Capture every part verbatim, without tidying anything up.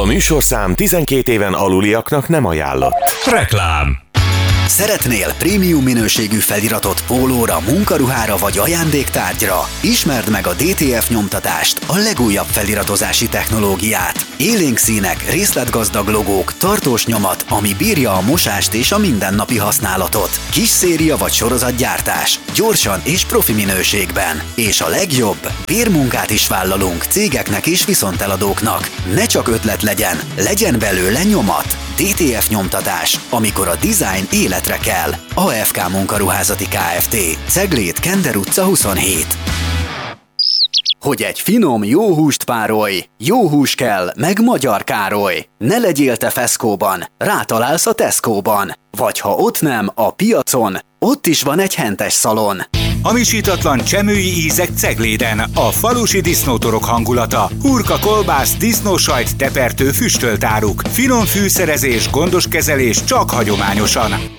műsorszám tizenkét éven aluliaknak nem ajánlott. Reklám. Szeretnél prémium minőségű feliratot pólóra, munkaruhára vagy ajándéktárgyra? Ismerd meg a dé té ef nyomtatást, a legújabb feliratozási technológiát. Élénk színek, részletgazdag logók, tartós nyomat, ami bírja a mosást és a mindennapi használatot. Kis széria vagy sorozatgyártás, gyorsan és profi minőségben. És a legjobb, bérmunkát is vállalunk cégeknek és viszonteladóknak. Ne csak ötlet legyen, legyen belőle nyomat. dé té ef nyomtatás, amikor a design életre kell. á ef ká Munkaruházati Kft. Ceglét, Kender utca huszonhét. Hogy egy finom, jó húst párolj, jó hús kell, meg Magyar Károly. Ne legyél te Feszkóban, rátalálsz a Tesco-ban. Vagy ha ott nem, a piacon, ott is van egy hentes szalon. Hamisítatlan csemői ízek Cegléden, a falusi disznótorok hangulata. Hurka, kolbász, disznósajt, tepertő, füstölt áruk. Finom fűszerezés, gondos kezelés csak hagyományosan.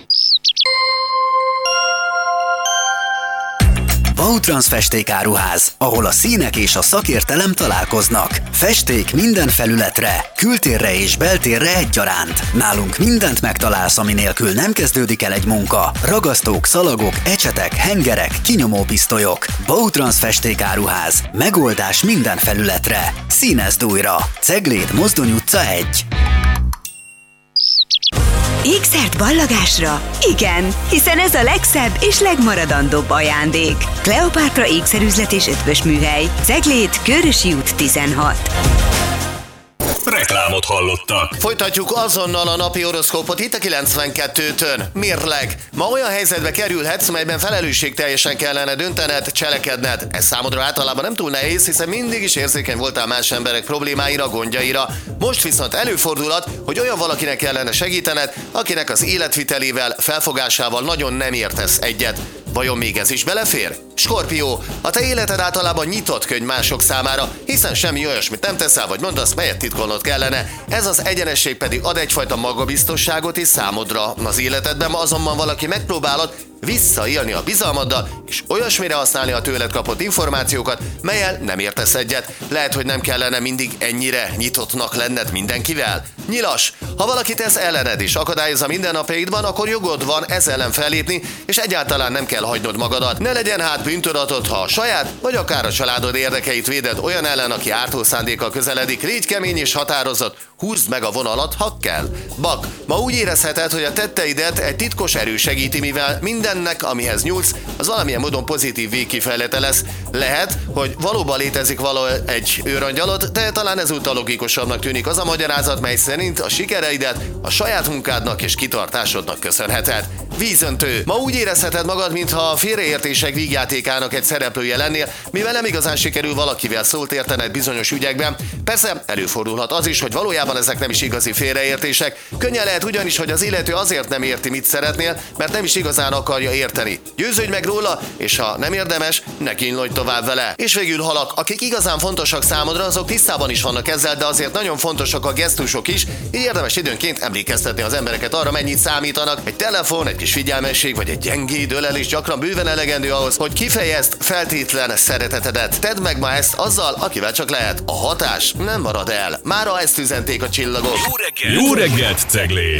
Bautrans festékáruház, ahol a színek és a szakértelem találkoznak. Festék minden felületre, kültérre és beltérre egyaránt. Nálunk mindent megtalálsz, ami nélkül nem kezdődik el egy munka. Ragasztók, szalagok, ecsetek, hengerek, kinyomópisztolyok. Bautrans festékáruház. Megoldás minden felületre. Színezd újra. Ceglét, Mozdony utca egy. Ékszert ballagásra? Igen, hiszen ez a legszebb és legmaradandóbb ajándék. Kleopátra ékszerüzlet és ötvös műhely. Ceglét, Körösi út tizenhat. Reklámot hallottak. Folytatjuk azonnal a napi horoszkópot itt a kilencvenkettőtön. Mérleg. Ma olyan helyzetbe kerülhetsz, melyben felelősségteljesen kellene döntened, cselekedned. Ez számodra általában nem túl nehéz, hiszen mindig is érzékeny voltál más emberek problémáira, gondjaira. Most viszont előfordulhat, hogy olyan valakinek kellene segítened, akinek az életvitelével, felfogásával nagyon nem értesz egyet. Vajon még ez is belefér? Skorpió, a te életed általában nyitott könyv mások számára, hiszen semmi olyasmit nem teszel vagy mondasz, melyet titkolnod kellene. Ez az egyenesség pedig ad egyfajta magabiztosságot is számodra. Az életedben azonban valaki megpróbálod visszaélni a bizalmaddal, és olyasmire használni a tőled kapott információkat, mellyel nem értesz egyet. Lehet, hogy nem kellene mindig ennyire nyitottnak lenned mindenkivel. Nyilas, ha valaki tesz ellened is akadályoz a mindennapjaidban, akkor jogod van ez ellen fellépni, és egyáltalán nem kell hagynod magadat. Ne legyen hát bűntudatod, ha a saját, vagy akár a családod érdekeit véded olyan ellen, aki ártó szándékkal közeledik. Légy kemény és határozott, húzd meg a vonalat, ha kell. Bak, ma úgy érezheted, hogy a tetteidet egy titkos erő segíti, mivel mindennek, amihez nyúlsz, az valamilyen módon pozitív végkifejlete lesz. Lehet, hogy valóban létezik valahol egy őrangyalod, de talán ezúttal logikusabbnak tűnik az a magyarázat, mely szerint a sikereidet a saját munkádnak és kitartásodnak köszönheted. Vízöntő. Ma úgy érezheted magad, mintha a félreértések vígjátékának egy szereplője lennél, mivel nem igazán sikerül valakivel szólt értened bizonyos ügyekben. Persze előfordulhat az is, hogy valójában ezek nem is igazi félreértések. Könnyen lehet ugyanis, hogy az illető azért nem érti, mit szeretnél, mert nem is igazán akarja érteni. Győződj meg róla, és ha nem érdemes, ne kínlodj tovább vele. És végül halak, akik igazán fontosak számodra, azok tisztában is vannak ezzel, de azért nagyon fontosak a gesztusok is, így érdemes időnként emlékeztetni az embereket arra, mennyit számítanak. Egy telefon, egy kis figyelmesség vagy egy gyengéd ölelés gyakran bőven elegendő ahhoz, hogy kifejezd feltétlen szeretetedet. Tedd meg ma ezt azzal, akivel csak lehet. A hatás nem marad el. Mára ezt üzenték a csillagok. Jó reggelt, Jó reggelt, Ceglé!